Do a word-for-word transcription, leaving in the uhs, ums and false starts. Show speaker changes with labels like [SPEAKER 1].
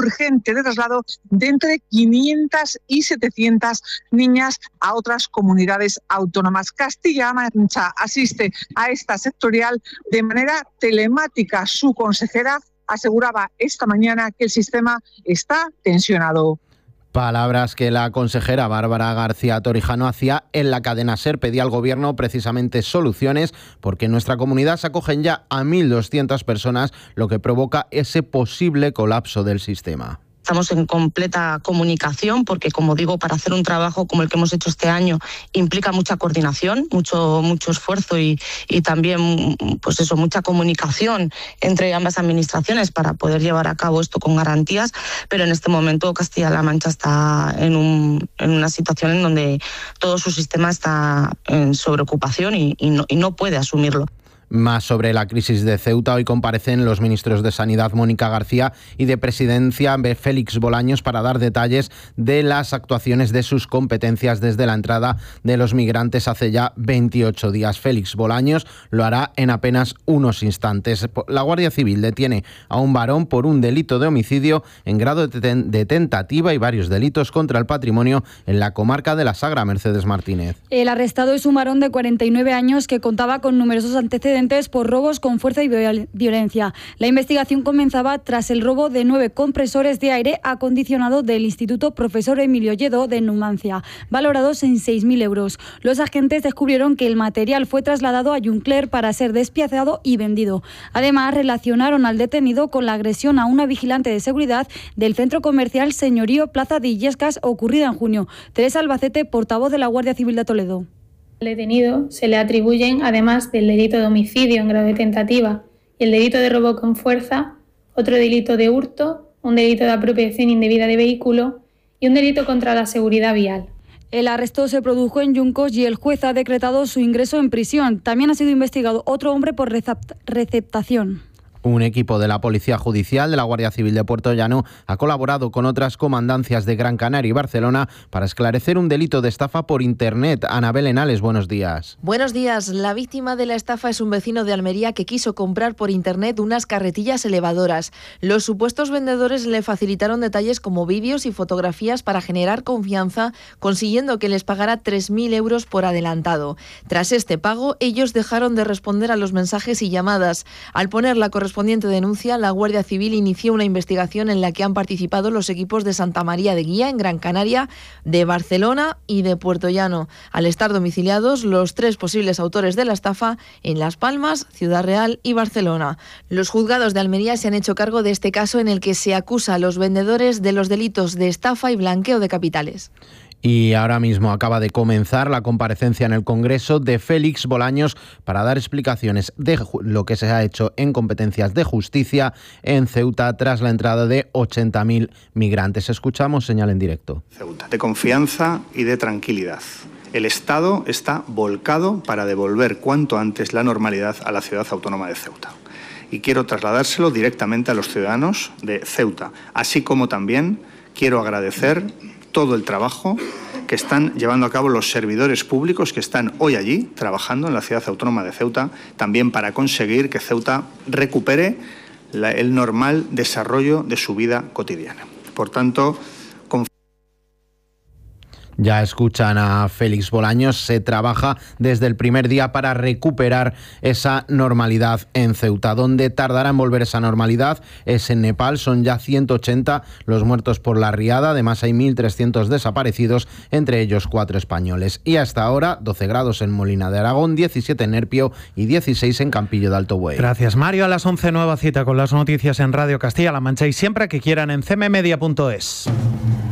[SPEAKER 1] urgente de traslado de entre quinientas y setecientas niñas a otras comunidades autónomas. Castilla-La Mancha asiste a esta sectorial de manera telemática. Su consejera aseguraba esta mañana que el sistema está tensionado.
[SPEAKER 2] Palabras que la consejera Bárbara García Torijano hacía en la cadena SER. Pedía al Gobierno precisamente soluciones porque en nuestra comunidad se acogen ya a mil doscientas personas, lo que provoca ese posible colapso del sistema.
[SPEAKER 3] Estamos en completa comunicación porque, como digo, para hacer un trabajo como el que hemos hecho este año implica mucha coordinación, mucho mucho esfuerzo y, y también pues eso, mucha comunicación entre ambas administraciones para poder llevar a cabo esto con garantías, pero en este momento Castilla-La Mancha está en, un, en una situación en donde todo su sistema está en sobreocupación y, y, no, y no puede asumirlo.
[SPEAKER 2] Más sobre la crisis de Ceuta. Hoy comparecen los ministros de Sanidad Mónica García y de Presidencia Félix Bolaños para dar detalles de las actuaciones de sus competencias desde la entrada de los migrantes hace ya veintiocho días. Félix Bolaños lo hará en apenas unos instantes. La Guardia Civil detiene a un varón por un delito de homicidio en grado de, ten- de tentativa y varios delitos contra el patrimonio en la comarca de la Sagra. Mercedes Martínez.
[SPEAKER 4] El arrestado es un varón de cuarenta y nueve años que contaba con numerosos antecedentes por robos con fuerza y violencia. La investigación comenzaba tras el robo de nueve compresores de aire acondicionado del Instituto Profesor Emilio Lledó de Numancia, valorados en seis mil euros. Los agentes descubrieron que el material fue trasladado a Juncler para ser despiezado y vendido. Además, relacionaron al detenido con la agresión a una vigilante de seguridad del centro comercial Señorío Plaza de Illescas ocurrida en junio. Teresa Albacete, portavoz de la Guardia Civil de Toledo.
[SPEAKER 5] Al detenido se le atribuyen, además del delito de homicidio en grado de tentativa y el delito de robo con fuerza, otro delito de hurto, un delito de apropiación indebida de vehículo y un delito contra la seguridad vial.
[SPEAKER 4] El arresto se produjo en Yuncos y el juez ha decretado su ingreso en prisión. También ha sido investigado otro hombre por receptación.
[SPEAKER 2] Un equipo de la Policía Judicial de la Guardia Civil de Puerto Llano ha colaborado con otras comandancias de Gran Canaria y Barcelona para esclarecer un delito de estafa por Internet. Anabel Enales, buenos días.
[SPEAKER 6] Buenos días. La víctima de la estafa es un vecino de Almería que quiso comprar por Internet unas carretillas elevadoras. Los supuestos vendedores le facilitaron detalles como vídeos y fotografías para generar confianza, consiguiendo que les pagara tres mil euros por adelantado. Tras este pago, ellos dejaron de responder a los mensajes y llamadas. Al poner la correspondiente denuncia, la Guardia Civil inició una investigación en la que han participado los equipos de Santa María de Guía en Gran Canaria, de Barcelona y de Puerto Llano, al estar domiciliados los tres posibles autores de la estafa en Las Palmas, Ciudad Real y Barcelona. Los juzgados de Almería se han hecho cargo de este caso en el que se acusa a los vendedores de los delitos de estafa y blanqueo de capitales.
[SPEAKER 2] Y ahora mismo acaba de comenzar la comparecencia en el Congreso de Félix Bolaños para dar explicaciones de lo que se ha hecho en competencias de justicia en Ceuta tras la entrada de ochenta mil migrantes. Escuchamos señal en directo.
[SPEAKER 7] Ceuta, de confianza y de tranquilidad. El Estado está volcado para devolver cuanto antes la normalidad a la ciudad autónoma de Ceuta. Y quiero trasladárselo directamente a los ciudadanos de Ceuta, así como también quiero agradecer todo el trabajo que están llevando a cabo los servidores públicos que están hoy allí trabajando en la ciudad autónoma de Ceuta, también para conseguir que Ceuta recupere la, el normal desarrollo de su vida cotidiana. Por tanto,
[SPEAKER 2] ya escuchan a Félix Bolaños, se trabaja desde el primer día para recuperar esa normalidad en Ceuta. Donde tardará en volver esa normalidad es en Nepal, son ya ciento ochenta los muertos por la riada, además hay mil trescientos desaparecidos, entre ellos cuatro españoles. Y hasta ahora doce grados en Molina de Aragón, diecisiete en Nerpio y dieciséis en Campillo de Alto Buey.
[SPEAKER 8] Gracias, Mario. A las once nueva cita con las noticias en Radio Castilla-La Mancha y siempre que quieran en c m media punto es.